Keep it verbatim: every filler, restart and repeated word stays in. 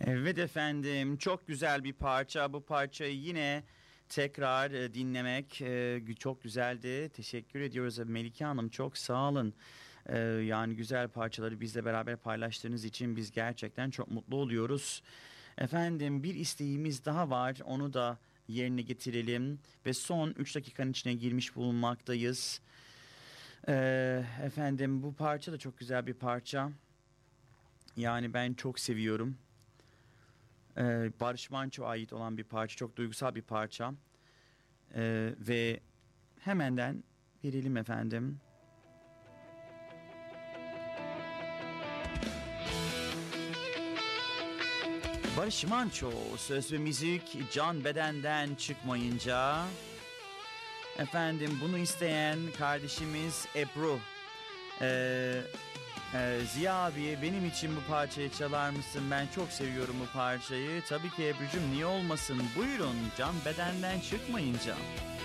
Evet efendim, çok güzel bir parça. Bu parçayı yine tekrar e, dinlemek e, çok güzeldi. Teşekkür ediyoruz Melike Hanım, çok sağ olun. E, yani güzel parçaları bizle beraber paylaştığınız için biz gerçekten çok mutlu oluyoruz. Efendim, bir isteğimiz daha var, onu da yerine getirelim ve son üç dakikanın içine girmiş bulunmaktayız. E, efendim, bu parça da çok güzel bir parça. Yani ben çok seviyorum. Ee, Barış Manço'ya ait olan bir parça, çok duygusal bir parça. Ee, ve hemenden verelim efendim. Barış Manço, söz ve müzik can bedenden çıkmayınca. Efendim, bunu isteyen kardeşimiz Ebru. Ee, e, Ziya abi, benim için bu parçayı çalar mısın? Ben çok seviyorum bu parçayı. Tabii ki Ebru'cum, niye olmasın? Buyurun, can bedenden çıkmayınca.